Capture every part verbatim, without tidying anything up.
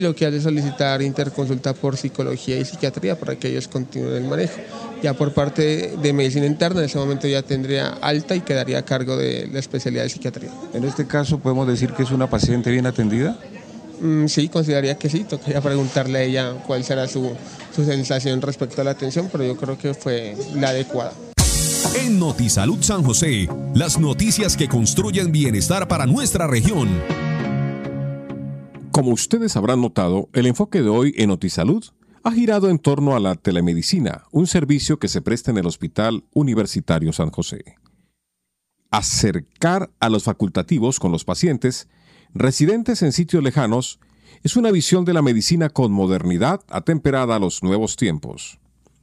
Lo que hace solicitar interconsulta por psicología y psiquiatría para que ellos continúen el manejo. Ya por parte de medicina interna, en ese momento ya tendría alta y quedaría a cargo de la especialidad de psiquiatría. En este caso, ¿podemos decir que es una paciente bien atendida? Mm, sí, consideraría que sí. Tocaría preguntarle a ella cuál será su, su sensación respecto a la atención, pero yo creo que fue la adecuada. En Notisalud San José, las noticias que construyen bienestar para nuestra región. Como ustedes habrán notado, el enfoque de hoy en Notisalud ha girado en torno a la telemedicina, un servicio que se presta en el Hospital Universitario San José. Acercar a los facultativos con los pacientes residentes en sitios lejanos es una visión de la medicina con modernidad atemperada a los nuevos tiempos.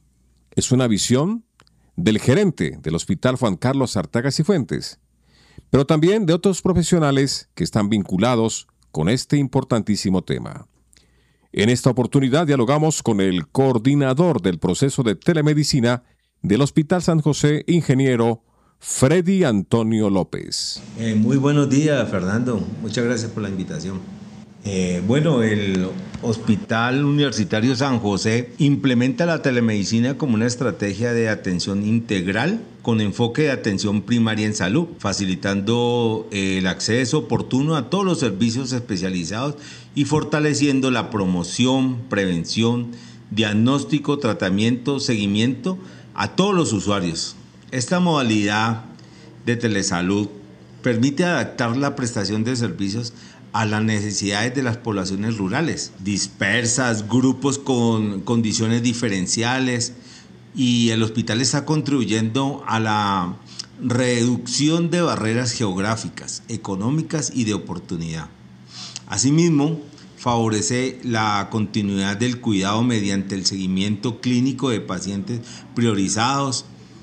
Es una visión del gerente del Hospital Juan Carlos Arteaga Cifuentes, pero también de otros profesionales que están vinculados con este importantísimo tema. En esta oportunidad dialogamos con el coordinador del proceso de telemedicina del Hospital San José, ingeniero Freddy Antonio López. Eh, muy buenos días, Fernando. Muchas gracias por la invitación. Eh, bueno, el Hospital Universitario San José implementa la telemedicina como una estrategia de atención integral con enfoque de atención primaria en salud, facilitando eh, el acceso oportuno a todos los servicios especializados y fortaleciendo la promoción, prevención, diagnóstico, tratamiento, seguimiento a todos los usuarios. Esta modalidad de telesalud permite adaptar la prestación de servicios a las necesidades de las poblaciones rurales, dispersas, grupos con condiciones diferenciales, y el hospital está contribuyendo a la reducción de barreras geográficas, económicas y de oportunidad. Asimismo, favorece la continuidad del cuidado mediante el seguimiento clínico de pacientes priorizados,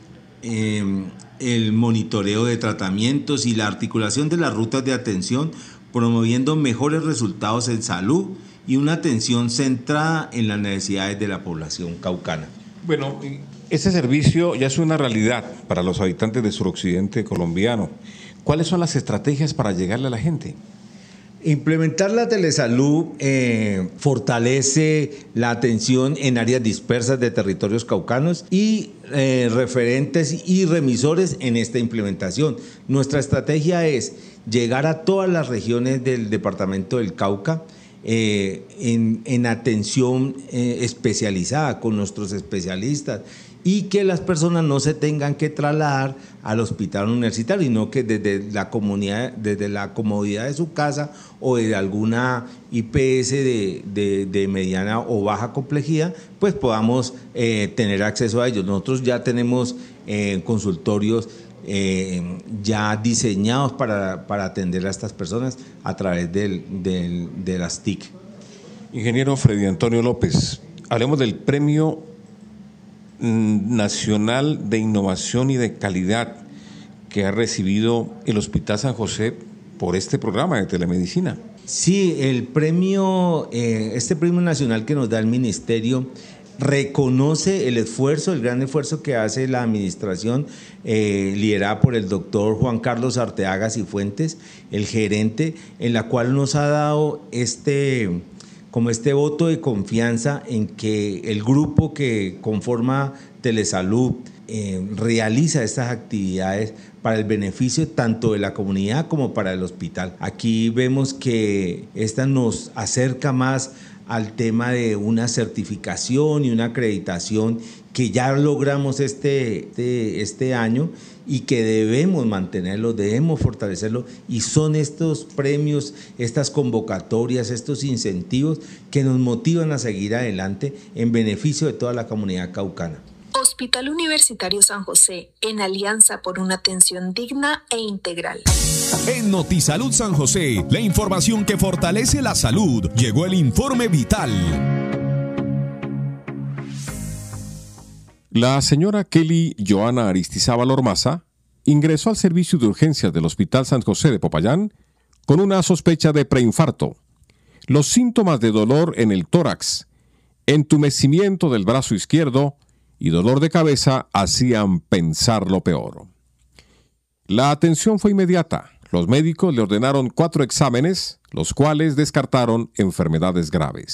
eh, el monitoreo de tratamientos y la articulación de las rutas de atención, promoviendo mejores resultados en salud y una atención centrada en las necesidades de la población caucana. Bueno, ese servicio ya es una realidad para los habitantes del suroccidente colombiano. ¿Cuáles son las estrategias para llegarle a la gente? Implementar la telesalud eh, fortalece la atención en áreas dispersas de territorios caucanos y eh, referentes y remisores en esta implementación. Nuestra estrategia es llegar a todas las regiones del departamento del Cauca eh, en, en atención eh, especializada con nuestros especialistas, y que las personas no se tengan que trasladar al hospital universitario, sino que desde la comunidad, desde la comodidad de su casa o de alguna I P S de, de, de mediana o baja complejidad, pues podamos eh, tener acceso a ellos. Nosotros ya tenemos eh, consultorios eh, ya diseñados para, para atender a estas personas a través del, del, de las T I C. Ingeniero Freddy Antonio López, hablemos del premio nacional de innovación y de calidad que ha recibido el Hospital San José por este programa de telemedicina. Sí, el premio, eh, este premio nacional que nos da el ministerio reconoce el esfuerzo, el gran esfuerzo que hace la administración eh, liderada por el doctor Juan Carlos Arteaga Cifuentes, el gerente, en la cual nos ha dado este como este voto de confianza en que el grupo que conforma Telesalud eh, realiza estas actividades para el beneficio tanto de la comunidad como para el hospital. Aquí vemos que esta nos acerca más al tema de una certificación y una acreditación que ya logramos este, este, este año y que debemos mantenerlo, debemos fortalecerlo, y son estos premios, estas convocatorias, estos incentivos que nos motivan a seguir adelante en beneficio de toda la comunidad caucana. Hospital Universitario San José, en alianza por una atención digna e integral. En Notisalud San José, la información que fortalece la salud. Llegó el informe vital. La señora Kelly Joana Aristizábal Ormaza ingresó al servicio de urgencias del Hospital San José de Popayán con una sospecha de preinfarto. Los síntomas de dolor en el tórax, entumecimiento del brazo izquierdo y dolor de cabeza hacían pensar lo peor. La atención fue inmediata. Los médicos le ordenaron cuatro exámenes, los cuales descartaron enfermedades graves.